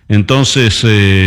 Entonces,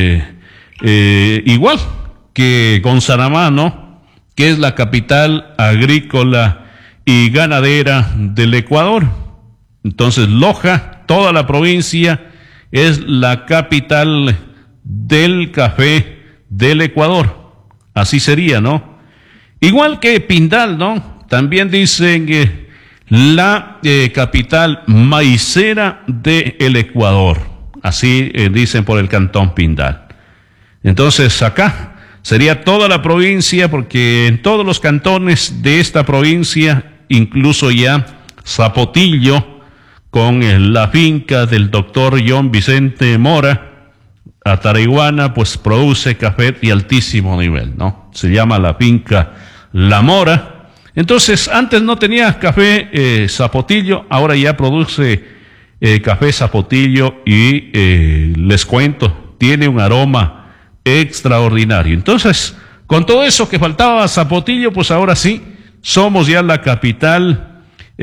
igual que Gonzanamá, ¿no?, que es la capital agrícola y ganadera del Ecuador. Entonces, Loja, toda la provincia, es la capital del café del Ecuador. Así sería, ¿no? Igual que Pindal, ¿no? También dicen que la capital maicera del Ecuador. Así dicen por el cantón Pindal. Entonces, acá sería toda la provincia, porque en todos los cantones de esta provincia, incluso ya Zapotillo, con la finca del doctor John Vicente Mora, Ataraiguana, pues produce café de altísimo nivel, ¿no? Se llama la finca La Mora. Entonces, antes no tenía café Zapotillo, ahora ya produce café Zapotillo y les cuento, tiene un aroma extraordinario. Entonces, con todo eso que faltaba Zapotillo, pues ahora sí, somos ya la capital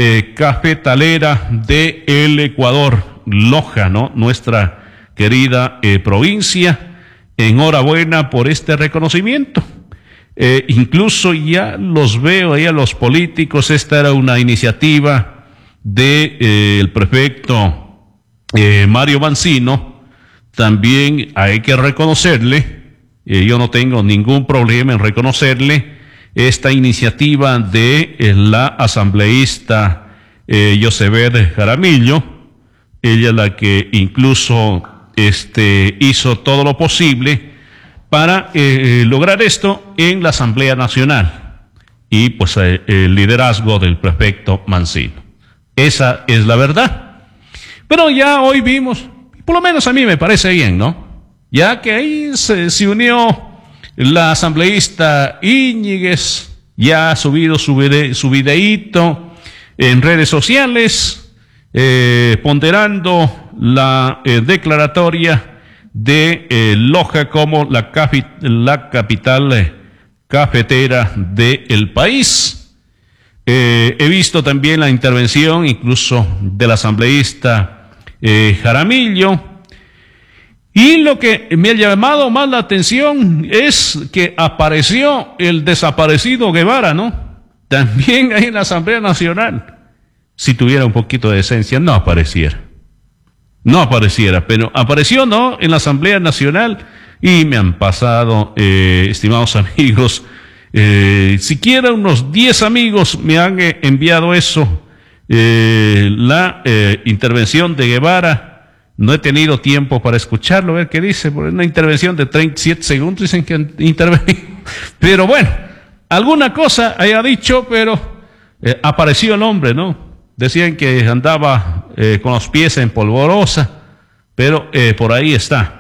cafetalera del Ecuador, Loja, ¿no? Nuestra querida provincia. Enhorabuena por este reconocimiento. Incluso ya los veo ahí a los políticos. Esta era una iniciativa de el prefecto Mario Mancino. También hay que reconocerle, yo no tengo ningún problema en reconocerle esta iniciativa de la asambleísta Yosever Jaramillo. Ella es la que incluso hizo todo lo posible para lograr esto en la Asamblea Nacional, y pues el liderazgo del prefecto Mancino. Esa es la verdad. Pero ya hoy vimos, por lo menos a mí me parece bien, ¿no? Ya que ahí se unió la asambleísta Íñiguez, ya ha subido su videíto en redes sociales, ponderando la declaratoria de Loja como la capital cafetera del país. He visto también la intervención incluso del asambleísta Jaramillo, y lo que me ha llamado más la atención es que apareció el desaparecido Guevara, ¿no? También ahí en la Asamblea Nacional. Si tuviera un poquito de decencia, no apareciera, pero apareció, ¿no?, en la Asamblea Nacional. Y me han pasado, estimados amigos, siquiera unos 10 amigos me han enviado eso, la intervención de Guevara. No he tenido tiempo para escucharlo, a ver qué dice, por una intervención de 37 segundos dicen que intervenido. Pero bueno, alguna cosa haya dicho, pero apareció el hombre, ¿no? Decían que andaba con los pies en polvorosa, pero por ahí está.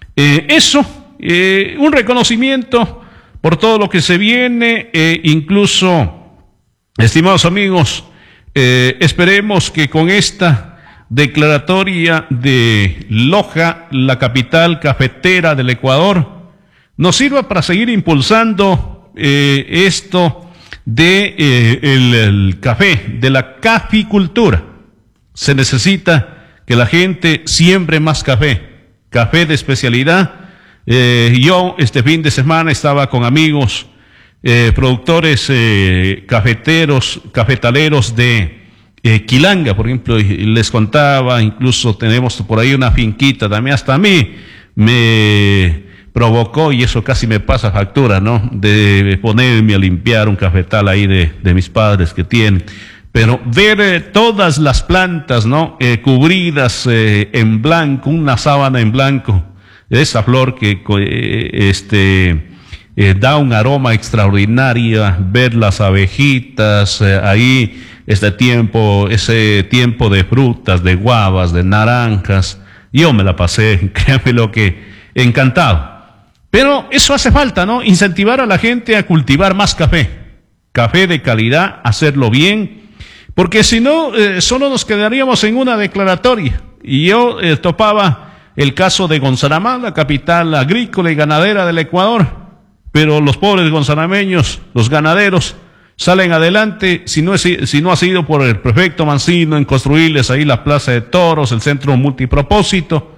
Un reconocimiento por todo lo que se viene, incluso, estimados amigos, esperemos que con esta declaratoria de Loja, la capital cafetera del Ecuador, nos sirva para seguir impulsando esto de el café, de la caficultura. Se necesita que la gente siembre más café de especialidad. Yo este fin de semana estaba con amigos productores cafetaleros de Quilanga, por ejemplo, y les contaba, incluso tenemos por ahí una finquita, también hasta a mí me provocó, y eso casi me pasa factura, ¿no?, de ponerme a limpiar un cafetal ahí de mis padres que tienen. Pero ver todas las plantas, ¿no?, cubridas en blanco, una sábana en blanco, esa flor que da un aroma extraordinario, ver las abejitas ahí, ese tiempo de frutas, de guavas, de naranjas, yo me la pasé, créanme lo que, encantado. Pero eso hace falta, ¿no? Incentivar a la gente a cultivar más café de calidad, hacerlo bien, porque si no, solo nos quedaríamos en una declaratoria. Y yo topaba el caso de Gonzanamá, la capital agrícola y ganadera del Ecuador, pero los pobres gonzanameños, los ganaderos, salen adelante si no ha sido por el prefecto Mancino en construirles ahí la plaza de toros, el centro multipropósito,